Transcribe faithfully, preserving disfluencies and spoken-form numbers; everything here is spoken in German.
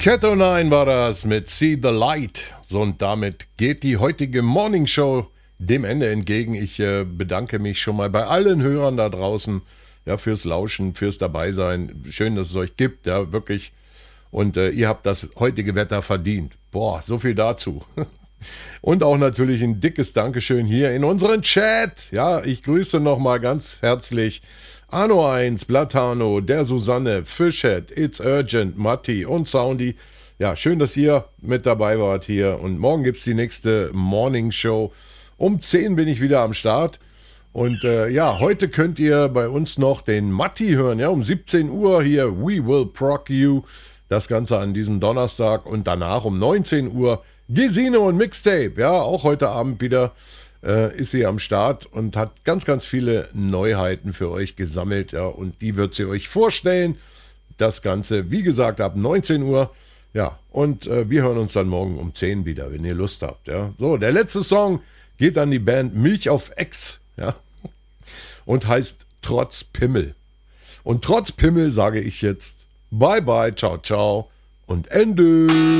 Cat O' Nine war das mit See the Light. So, und damit geht die heutige Morning Show dem Ende entgegen. Ich äh, bedanke mich schon mal bei allen Hörern da draußen, ja, fürs Lauschen, fürs Dabeisein. Schön, dass es euch gibt, ja, wirklich. Und äh, ihr habt das heutige Wetter verdient. Boah, so viel dazu. Und auch natürlich ein dickes Dankeschön hier in unseren Chat. Ja, ich grüße nochmal ganz herzlich Arno eins, Blatano, der Susanne, Fischhead, It's Urgent, Matti und Soundy. Ja, schön, dass ihr mit dabei wart hier. Und morgen gibt es die nächste Morning Show. Um zehn bin ich wieder am Start. Und äh, ja, heute könnt ihr bei uns noch den Matti hören. Ja, um siebzehn Uhr hier We Will Proc You. Das Ganze an diesem Donnerstag. Und danach um neunzehn Uhr Gesine und Mixtape. Ja, auch heute Abend wieder äh, ist sie am Start und hat ganz, ganz viele Neuheiten für euch gesammelt. Ja, und die wird sie euch vorstellen. Das Ganze, wie gesagt, ab neunzehn Uhr. Ja, und äh, wir hören uns dann morgen um zehn wieder, wenn ihr Lust habt. Ja, so, der letzte Song geht an die Band Milch auf Ex. Ja, und heißt Trotz Pimmel. Und trotz Pimmel sage ich jetzt Bye bye, ciao, ciao und Ende.